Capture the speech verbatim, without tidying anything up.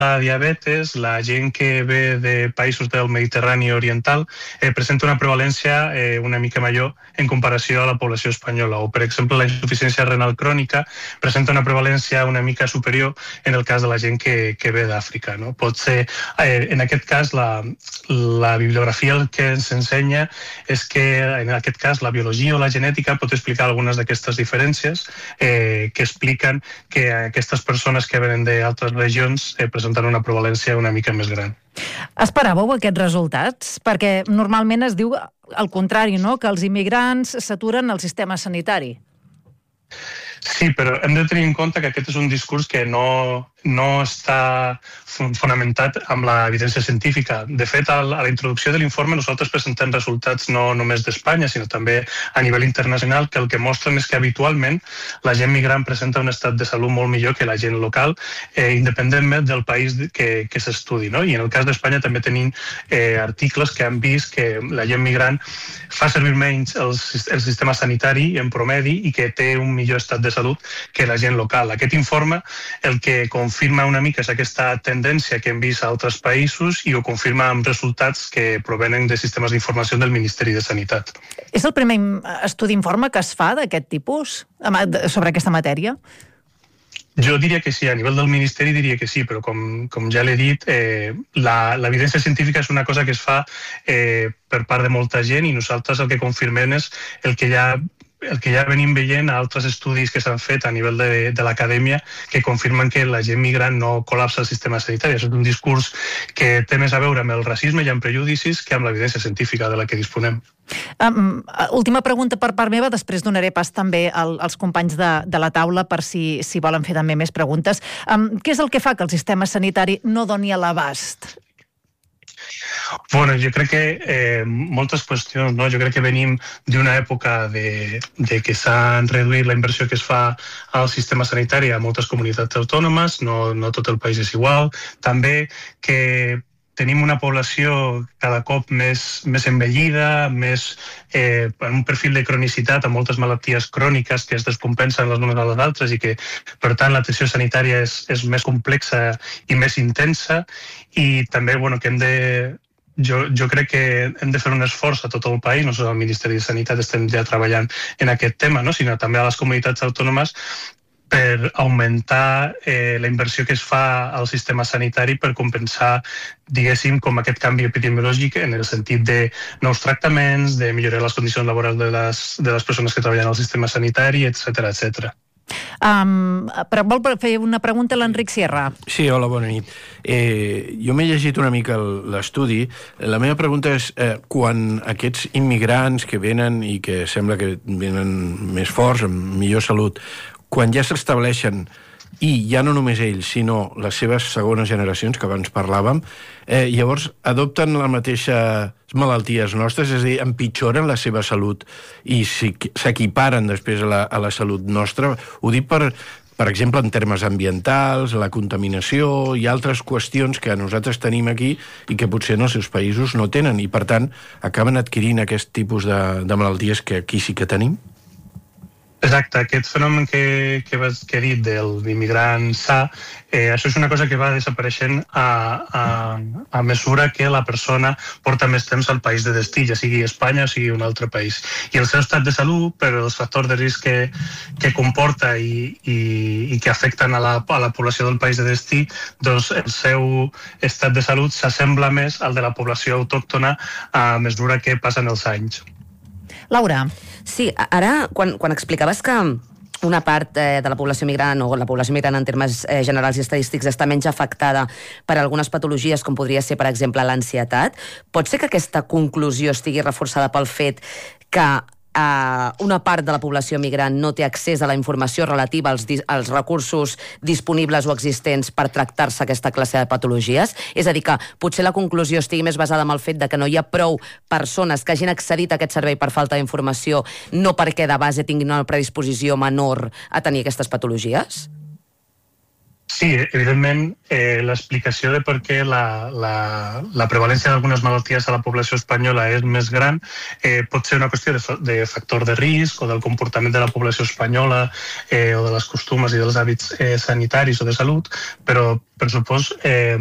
la diabetes, la gent que ve de països del Mediterrani oriental eh, presenta una prevalència eh, una mica major en comparació a la població espanyola. O, per exemple, la insuficiència renal crònica presenta una prevalència una mica superior en el cas de la gent que, que ve d'Àfrica, no? Pot ser, eh, en aquest cas, la, la bibliografia el que ens ensenya és que, en aquest cas, la biologia o la genètica pot explicar algunes d'aquestes diferències eh, que expliquen que aquestes persones que venen d'altres regions eh, presenten una prevalència una mica més gran. Esperàveu aquests resultats? Perquè normalment es diu al contrari, no?, que els immigrants saturen el sistema sanitari. Sí, però hem de tenir en compte que aquest és un discurs que no, no està fonamentat amb l'evidència científica. De fet, a la introducció de l'informe nosaltres presentem resultats no només d'Espanya, sinó també a nivell internacional, que el que mostren és que habitualment la gent migrant presenta un estat de salut molt millor que la gent local, eh, independentment del país que, que s'estudi, no? I en el cas d'Espanya també tenim eh, articles que han vist que la gent migrant fa servir menys el, el sistema sanitari en promedi i que té un millor estat de salut que la gent local. Aquest informe el que confirma una mica és aquesta tendència que hem vist a altres països i ho confirma amb resultats que provenen de sistemes d'informació del Ministeri de Sanitat. És el primer estudi informe que es fa d'aquest tipus sobre aquesta matèria? Jo diria que sí, a nivell del Ministeri diria que sí, però com, com ja l'he dit, eh, l'evidència científica és una cosa que es fa eh, per part de molta gent i nosaltres el que confirmem és el que ja el que ja venim veient a altres estudis que s'han fet a nivell de, de l'acadèmia que confirmen que la gent migrant no col·lapsa el sistema sanitari. És un discurs que té més a veure amb el racisme i amb prejudicis que amb l'evidència científica de la que disponem. Um, última pregunta per part meva, després donaré pas també al, als companys de, de la taula per si, si volen fer també més preguntes. Um, què és el que fa que el sistema sanitari no doni a l'abast? Bueno, jo crec que eh, moltes qüestions, no? Jo crec que venim d'una època de, de que s'ha reduït la inversió que es fa al sistema sanitari a moltes comunitats autònomes, no, no tot el país és igual. També que tenim una població cada cop més, més envellida, més eh, en un perfil de cronicitat amb moltes malalties cròniques que es descompensen les unes a les altres i que, per tant, l'atenció sanitària és, és més complexa i més intensa i també bueno, que hem de Jo, jo crec que hem de fer un esforç a tot el país, no només al Ministeri de Sanitat estem ja treballant en aquest tema, no? Sinó també a les comunitats autònomes per augmentar eh, la inversió que es fa al sistema sanitari per compensar, diguéssim, com aquest canvi epidemiològic en el sentit de nous tractaments, de millorar les condicions laborals de les, de les persones que treballen al sistema sanitari, etcètera, etcètera. Um, però vol fer una pregunta a l'Enric Sierra. Sí, hola, bona nit. Eh, jo m'he llegit una mica l'estudi. La meva pregunta és, eh, quan aquests immigrants que venen i que sembla que venen més forts, amb millor salut, quan ja s'estableixen, i ja no només ells, sinó les seves segones generacions, que abans parlàvem, eh, llavors adopten les mateixes malalties nostres, és a dir, empitjoren la seva salut i s'equiparen després a la, a la salut nostra. Ho dic per, per exemple, en termes ambientals, la contaminació i altres qüestions que nosaltres tenim aquí i que potser en els seus països no tenen, i per tant acaben adquirint aquest tipus de, de malalties que aquí sí que tenim. Exacte, aquest fenomen que, que, vas, que he dit del immigrant sa, eh, això és una cosa que va desapareixent a, a, a mesura que la persona porta més temps al país de destí, ja sigui Espanya o sigui un altre país. I el seu estat de salut, per els factors de risc que, que comporta i, i, i que afecten a la, a la població del país de destí, doncs el seu estat de salut s'assembla més al de la població autòctona a mesura que passen els anys. Laura. Sí, ara, quan, quan explicaves que una part eh, de la població migrant o la població migrant en termes eh, generals i estadístics està menys afectada per algunes patologies com podria ser, per exemple, l'ansietat, pot ser que aquesta conclusió estigui reforçada pel fet que Uh, una part de la població migrant no té accés a la informació relativa als, als recursos disponibles o existents per tractar-se aquesta classe de patologies? És a dir, que potser la conclusió estigui més basada en el fet de que no hi ha prou persones que hagin accedit a aquest servei per falta d'informació, no perquè de base tinguin una predisposició menor a tenir aquestes patologies? Sí, evidentment, eh, l'explicació de per què la, la, la prevalència d'algunes malalties a la població espanyola és més gran eh, pot ser una qüestió de, de factor de risc o del comportament de la població espanyola eh, o de les costums i dels hàbits eh, sanitaris o de salut, però per supòs eh,